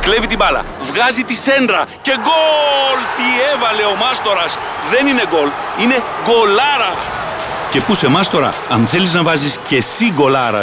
Κλέβει την μπάλα, βγάζει τη σέντρα και γκολ! Τι έβαλε ο Μάστορας! Δεν είναι γκολ, είναι γκολάρα! Και πού σε Μάστορα, αν θέλεις να βάζεις και εσύ γκολάρα